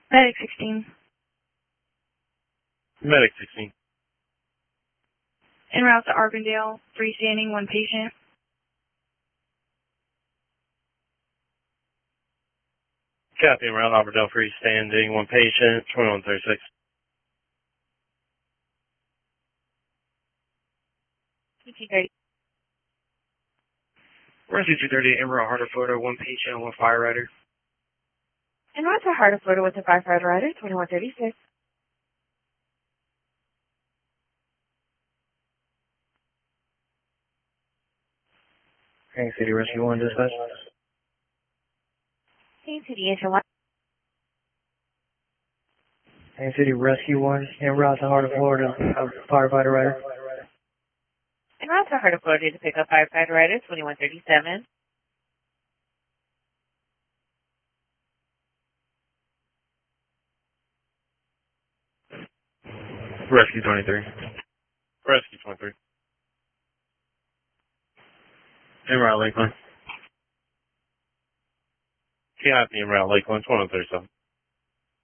Medic 16. Medic 16. En route to Argondale, freestanding, 1 patient. Copy, around Argondale, freestanding, 1 patient, 2136. CT30. Rescue 230, en route Heart of Florida, 1 patient, 1 fire rider. En route to Heart of Florida with a firefighter rider, 2136. Kansas City Rescue 1, dispatch. Kansas City Engine 1. Kansas City Rescue 1, en route to Heart of Florida, firefighter rider. En route to Heart of Florida to pick up firefighter rider, 2137. Rescue 23. Rescue 23. En route Lakeland. Copy, en route Lakeland, 2137.